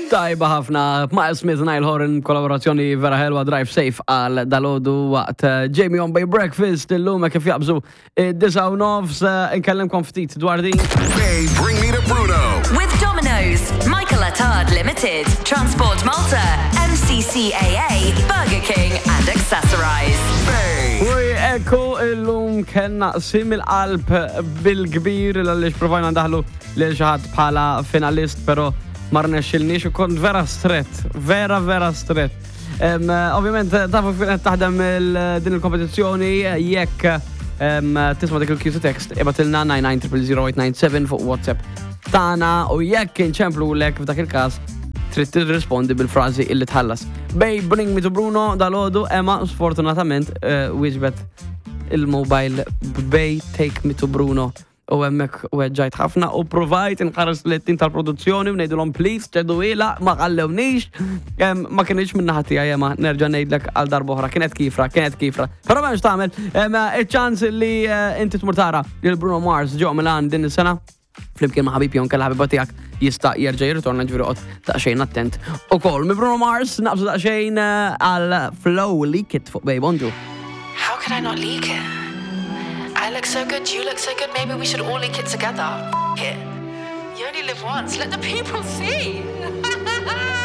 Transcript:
Tajba ħafna, Miles Smith, Nile Horan, kollaborazzjoni vera ħelwa Drive Safe għal dalodu waqt Jamie on Bay Breakfast illum kif jaqbżu id-9 nofs nkellimkom ftit dwar din. Hey, bring me to Bruno. With Domino's, Michael Attard Limited, Transport Malta, MCCAA, Burger King and Accessorize. Hey. Uj, ekku illum kena sim il-qalb bil-kbir l-għalix provajna ndaħlu l-ġaħat bħala finalist, pero marna xilnix u kont vera stret, vera stret. Ovvijament, tafu finet taħdem din il-kompetizjoni jekk tisma dik il-Q text ibatilna 99000897 fuq WhatsApp tana u jekk inċemplu lek f'dak il-kas trid tirrispondi bil-frażi illi tħallas. Bej, bring me to Bruno dal-għodu, Emma sfortunatament wieġbet il-mobile Bej, take me to Bruno. U emmek u ġajt ħafna u provajt inħares l-ettin tal-produzzjoni u nejdulom please ċedu ila ma għallewniex ma kienieċ minna ħati għajema nerġa nejdlek għal darboħra kienet kifra pero ma nxtamel il-ċans li inti tmurtara il-Bruno Mars ġo Milan din il-sena flimkien ma ħabib jon kalla ħabiba tijak jista jirġa jirritorna ġviri daqxejn attent u kol mi Bruno Mars naqbżu daqxejn għal flow leak it fuq Bej Bonġu. How could I not leak it? I look so good, you look so good, maybe we should all leak it together. It. You only live once, let the people see.